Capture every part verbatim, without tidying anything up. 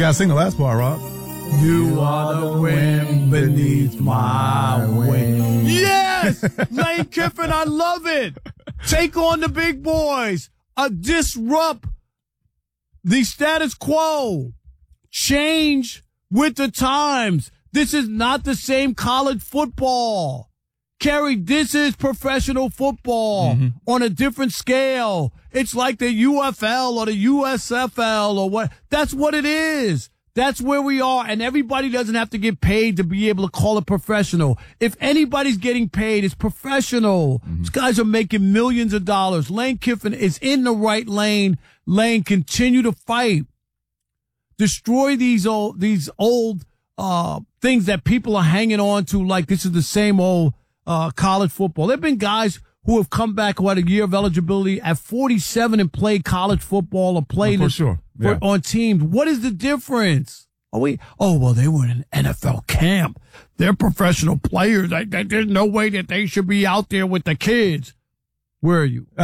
gotta sing the last part, Rob. You are the wind beneath my wings. Yes! Lane Kiffin, I love it. Take on the big boys. Uh, disrupt the status quo. Change with the times. This is not the same college football. Kerry, this is professional football mm-hmm. on a different scale. It's like the U F L or the U S F L or what. That's what it is. That's where we are, and everybody doesn't have to get paid to be able to call it professional. If anybody's getting paid, it's professional. Mm-hmm. These guys are making millions of dollars. Lane Kiffin is in the right lane. Lane, continue to fight. Destroy these old, these old uh things that people are hanging on to like this is the same old uh college football. There have been guys who have come back who had a year of eligibility at forty-seven and played college football or played oh, for sure. Yeah. for, on teams. What is the difference? Are we? Oh, well, they were in an N F L camp. They're professional players. I, I, there's no way that they should be out there with the kids. Where are you?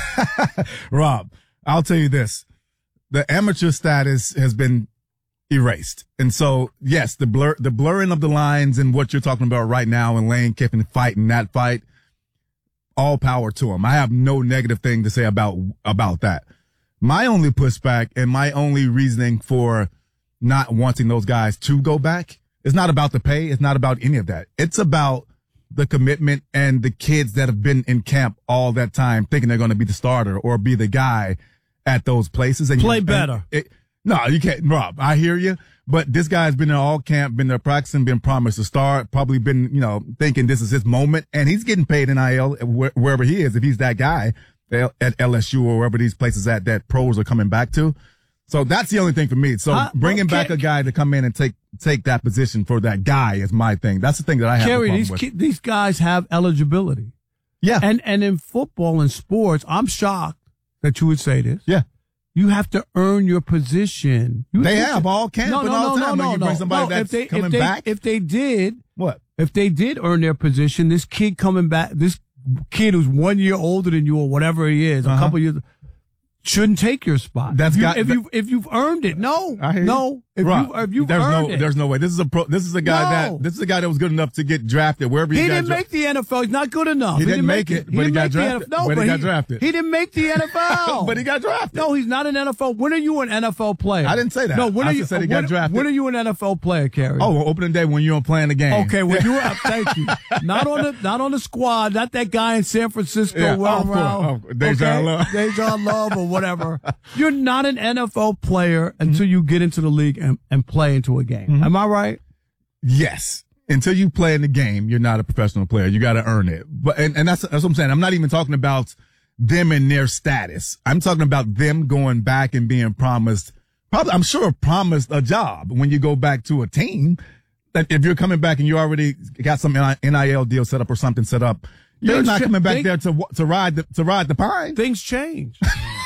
Rob, I'll tell you this. The amateur status has been erased. And so, yes, the blur, the blurring of the lines and what you're talking about right now and Lane Kiffin fighting that fight, all power to him. I have no negative thing to say about, about that. My only pushback and my only reasoning for not wanting those guys to go back is not about the pay. It's not about any of that. It's about the commitment and the kids that have been in camp all that time thinking they're going to be the starter or be the guy at those places. And play better. It, no, you can't, Rob. I hear you. But this guy's been in all camp, been there practicing, been promised to start, probably been, you know, thinking this is his moment. And he's getting paid in I L wherever he is, if he's that guy at L S U or wherever these places at that pros are coming back to. So that's the only thing for me. So uh, bringing okay. back a guy to come in and take take that position for that guy is my thing. That's the thing that I have Kerry, a problem these with. Ki- these guys have eligibility. Yeah. And and in football and sports, I'm shocked that you would say this. Yeah. You have to earn your position. You they have all camp no, and no, all the no, time. No, when you no, bring somebody no. that's if they, coming if they, back. If they did. What? If they did earn their position, this kid coming back, this kid who's one year older than you or whatever he is, uh-huh. a couple years, shouldn't take your spot. That's if, you, got, if that, you if you've earned it, no, no. If Rob, you if you've there's earned no, it, there's no way. This is a pro. This is a guy no. that this is a guy that was good enough to get drafted wherever he, he got didn't dra- make the N F L. He's not good enough. He, he didn't, didn't make it, it, but he got The drafted. No, but, but he got he, drafted. He didn't make the N F L. But he got drafted. No, he's not an N F L. When are you an N F L player? I didn't say that. No, when I are you? said he when, got drafted. When are you an N F L player, Kerry? Oh, well, opening day when you were playing the game. Okay, well you were. Thank you. Not on the not on the squad. Not that guy in San Francisco. Yeah, well, oh, around. Oh, Dejan okay? Love. Dejan Love or whatever. You're not an N F L player until you get into the league and, and play into a game. Mm-hmm. Am I right? Yes. Until you play in the game, you're not a professional player. You got to earn it. But and, and that's that's what I'm saying. I'm not even talking about them and their status. I'm talking about them going back and being promised. Probably, I'm sure promised a job when you go back to a team. That if you're coming back and you already got some N I L deal set up or something set up, you're things not coming back ch- there to to ride the to ride the pine. Things change.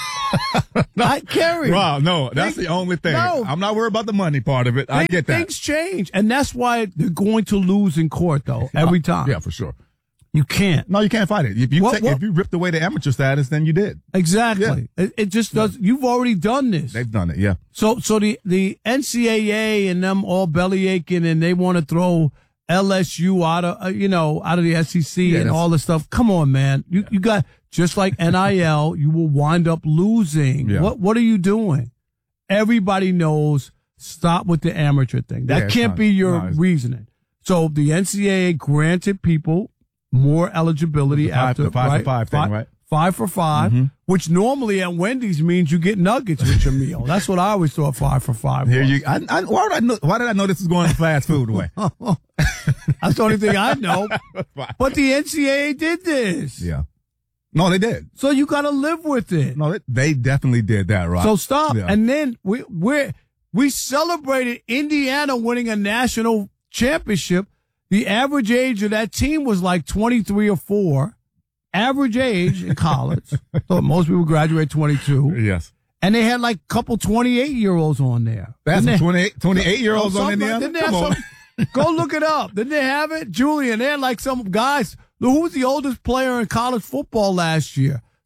no, I carry. Rob, no, that's things, the only thing. No, I'm not worried about the money part of it. I things, get that. Things change. And that's why they're going to lose in court, though, every time. Yeah, for sure. You can't. No, you can't fight it. If you, what, take, what? if you ripped away the amateur status, then you did. Exactly. Yeah. It, it just does. You've already done this. They've done it, yeah. So, so the, the N C double A and them all belly aching and they want to throw L S U out of, uh, you know, out of the S E C yeah, and all this stuff. Come on, man. You, yeah. you got, just like N I L, you will wind up losing. Yeah. What, what are you doing? Everybody knows, stop with the amateur thing. That yeah, can't not, be your no, reasoning. So the N C double A granted people more eligibility five, after, the five right? for five thing, five, right? Five for five, mm-hmm. which normally at Wendy's means you get nuggets with your meal. That's what I always thought five for five Here was. you, I, I, why, did I know, why did I know this was going the fast food way? That's the only thing I know. But the N C double A did this. Yeah. No, they did. So you got to live with it. No, they, they definitely did that, right? So stop. Yeah. And then we we we celebrated Indiana winning a national championship. The average age of that team was like twenty-three or four. Average age in college. So most people graduate twenty-two. Yes. And they had like a couple twenty-eight-year-olds on there. That's twenty-eight, twenty-eight-year-olds on Indiana? Didn't they Come have on. Some, go look it up. Didn't they have it? Julian, they had like some guys. Who was the oldest player in college football last year?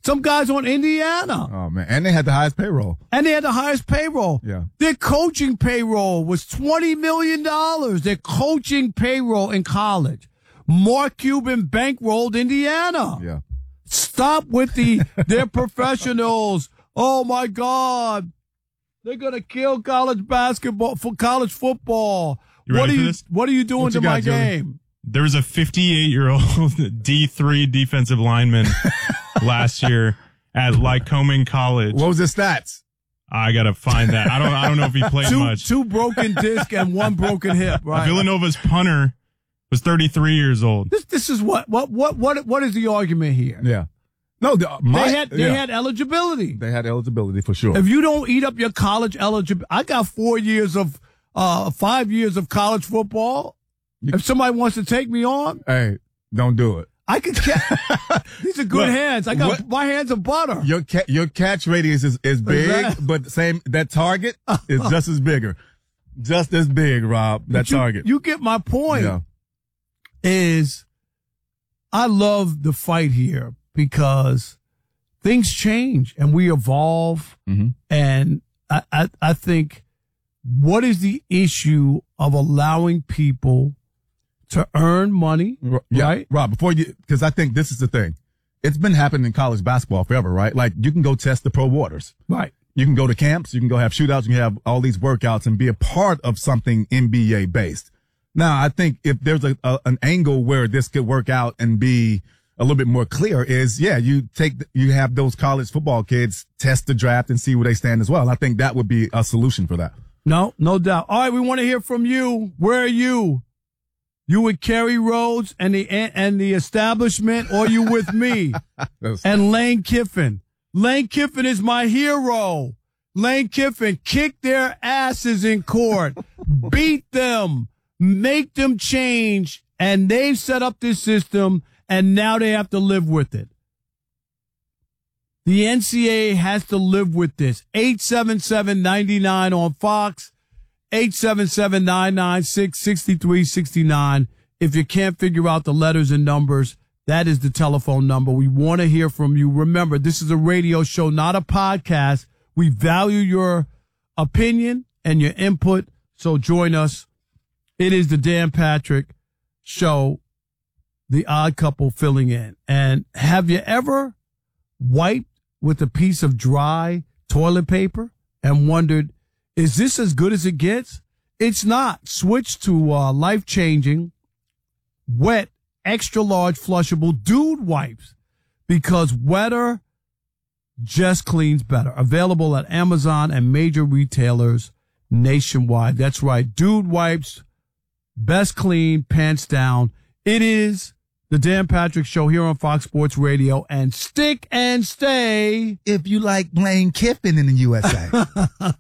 Some guys on Indiana. Oh, man. And they had the highest payroll. And they had the highest payroll. Yeah. Their coaching payroll was twenty million dollars. Their coaching payroll in college. Mark Cuban bankrolled Indiana. Yeah. Stop with the, they're professionals. Oh, my God. They're going to kill college basketball for college football. You what ready are for you, this? what are you doing What to you got, my Julie? game? There was a fifty-eight-year-old D three defensive lineman last year at Lycoming College. What was his stats? I gotta find that. I don't. I don't know if he played Two, much. two broken disc and one broken hip, right? Villanova's punter was thirty-three years old. This, this is what, what, what, what, what is the argument here? Yeah. No, the, my, They had, they yeah. had eligibility. They had eligibility for sure. If you don't eat up your college eligibility, I got four years of, uh, five years of college football. You- If somebody wants to take me on, Hey, don't do it. I could catch. These are good Look, hands. I got what- my hands are butter. Your ca- your catch radius is, is big, that- but same that target is just as bigger. Just as big, Rob, that But you, target. You get my point. Yeah. Is I love the fight here because things change and we evolve. Mm-hmm. And I, I, I think what is the issue of allowing people to earn money, Yeah, right? Rob, before you, because I think this is the thing. It's been happening in college basketball forever, right? Like you can go test the pro waters. Right. You can go to camps. You can go have shootouts. You can have all these workouts and be a part of something N B A based. Now, I think if there's a, a an angle where this could work out and be a little bit more clear is, yeah, you take, the, you have those college football kids test the draft and see where they stand as well. I think that would be a solution for that. No, no doubt. All right, we want to hear from you. Where are you? You with Kerry Rhodes and the and the establishment, or you with me and Lane Kiffin? Lane Kiffin is my hero. Lane Kiffin kicked their asses in court, beat them, make them change, and they've set up this system, and now they have to live with it. The N C double A has to live with this. eight seven seven, nine nine on Fox, eight seven seven, nine nine six, six three six nine. If you can't figure out the letters and numbers, that is the telephone number. We want to hear from you. Remember, this is a radio show, not a podcast. We value your opinion and your input, so join us. It is the Dan Patrick Show, the odd couple filling in. And have you ever wiped with a piece of dry toilet paper and wondered, is this as good as it gets? It's not. Switch to uh, life-changing, wet, extra-large flushable Dude wipes, because wetter just cleans better. Available at Amazon and major retailers nationwide. That's right. Dude wipes, best clean, pants down. It is the Dan Patrick Show here on Fox Sports Radio, and stick and stay. If you like Lane Kiffin in the U S A.